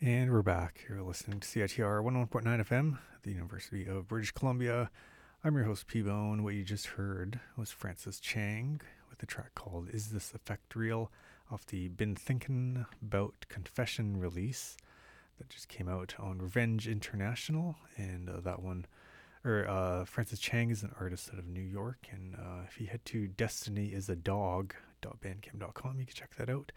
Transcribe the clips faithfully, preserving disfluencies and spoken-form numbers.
And we're back. You're listening to C I T R one oh one point nine F M, the University of British Columbia. I'm your host, P-Bone. What you just heard was Francis Chang with a track called Is This Effect Real off the Been Thinkin' About Confession release that just came out on Revenge International. And uh, that one, or uh, Francis Chang is an artist out of New York. And uh, if you head to destiny is a dog dot bandcamp dot com, you can check that out.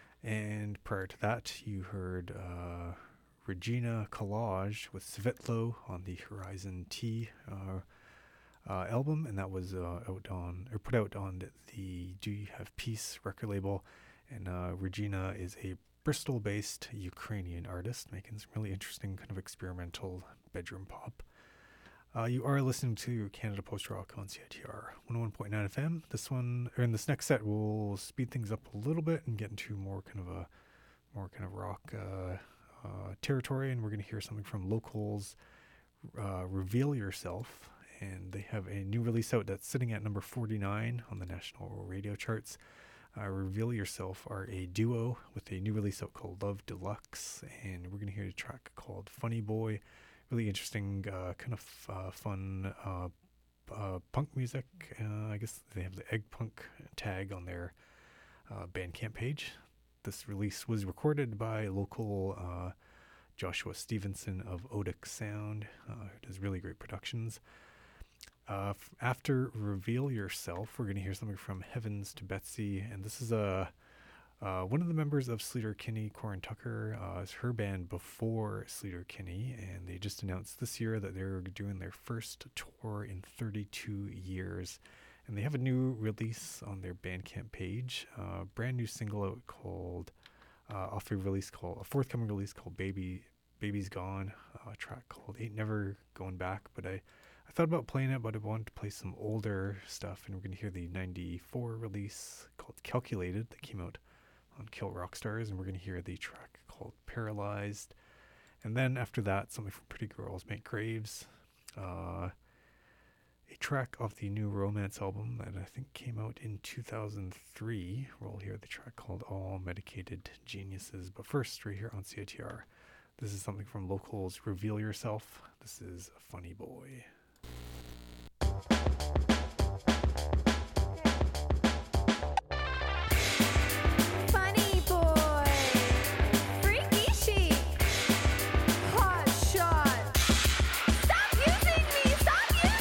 And prior to that, you heard uh, Regina Collage with Svitlo on the Horizon T uh, uh, album, and that was uh, out on or put out on the Do You Have Peace record label. And uh, Regina is a Bristol-based Ukrainian artist making some really interesting kind of experimental bedroom pop. Uh, you are listening to Canada Post Rock on C I T R one oh one point nine F M. This one, or in this next set, we'll speed things up a little bit and get into more kind of a more kind of rock uh, uh, territory. And we're going to hear something from Locals, uh, Reveal Yourself. And they have a new release out that's sitting at number forty-nine on the national radio charts. Uh, Reveal Yourself are a duo with a new release out called Love Deluxe. And we're going to hear a track called Funny Boy. Really interesting, uh, kind of uh, fun uh, uh, punk music. Uh, I guess they have the Egg Punk tag on their uh, Bandcamp page. This release was recorded by local uh, Joshua Stevenson of Odic Sound, uh, who does really great productions. Uh, f- after Reveal Yourself, we're going to hear something from Heavens to Betsy, and this is a Uh, one of the members of Sleater Kinney, Corin Tucker, uh, is her band before Sleater Kinney, and they just announced this year that they're doing their first tour in thirty-two years. And they have a new release on their Bandcamp page, a uh, brand new single out called, uh, off a release called, a forthcoming release called Baby, Baby's Gone, uh, a track called Ain't Never Going Back. But I, I thought about playing it, but I wanted to play some older stuff, and we're going to hear the ninety-four release called Calculated that came out on Kill Rock Stars, and we're going to hear the track called Paralyzed. And then after that, something from Pretty Girls Make Graves, uh, a track off the new Romance album that I think came out in two thousand three. We'll hear the track called All Medicated Geniuses. But first, right here on C I T R, this is something from Locals, Reveal Yourself. This is Funny Boy.